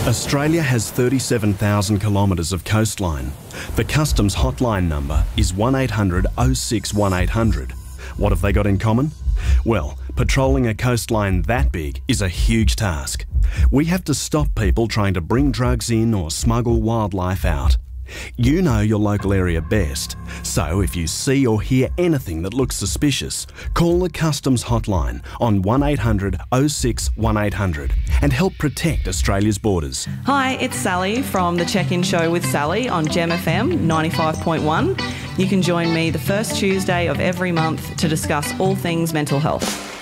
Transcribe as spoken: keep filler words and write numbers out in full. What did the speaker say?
Australia has thirty-seven thousand kilometres of coastline. The Customs hotline number is one eight hundred oh six one eight hundred. What have they got in common? Well, patrolling a coastline that big is a huge task. We have to stop people trying to bring drugs in or smuggle wildlife out. You know your local area best, so if you see or hear anything that looks suspicious, call the Customs hotline on one eight hundred oh six one eight hundred and help protect Australia's borders. Hi, it's Sally from the Check-In Show with Sally on Gem F M ninety-five point one. You can join me the first Tuesday of every month to discuss all things mental health.